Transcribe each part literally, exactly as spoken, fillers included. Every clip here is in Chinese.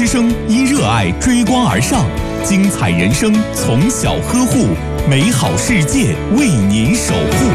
生因热爱追光而上，精彩人生从小呵护，美好世界为您守护。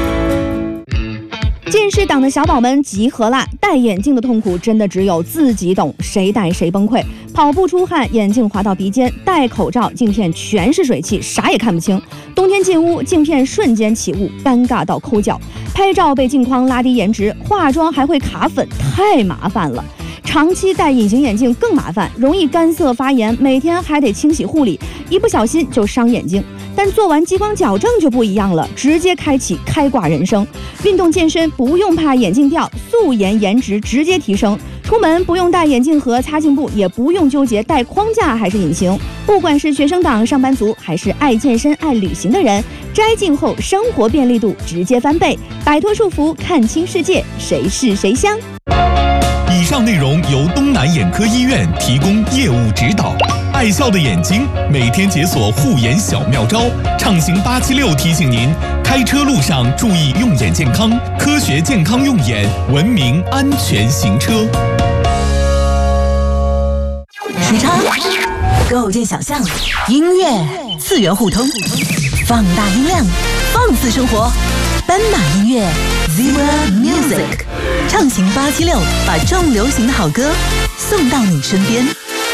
近视党的小宝们集合啦！戴眼镜的痛苦真的只有自己懂，谁戴谁崩溃。跑步出汗，眼镜滑到鼻尖；戴口罩，镜片全是水汽，啥也看不清。冬天进屋，镜片瞬间起雾，尴尬到抠脚。拍照被镜框拉低颜值，化妆还会卡粉，太麻烦了。长期戴隐形眼镜更麻烦，容易干涩发炎，每天还得清洗护理，一不小心就伤眼睛。但做完激光矫正就不一样了，直接开启开挂人生。运动健身不用怕眼镜掉，素颜颜值直接提升。出门不用带眼镜盒、擦镜布，也不用纠结戴框架还是隐形。不管是学生党、上班族，还是爱健身、爱旅行的人，摘镜后生活便利度直接翻倍，摆脱束缚，看清世界，谁是谁香。 以上内容由东南眼科医院提供业务指导。爱笑的眼睛，每天解锁护眼小妙招。畅行八七六提醒您：开车路上注意用眼健康，科学健康用眼，文明安全行车。 时差，构建想象，音乐次元互通，放大音量，放肆生活。斑马音乐 Zebra Music， 畅行八七六，把重流行的好歌送到你身边。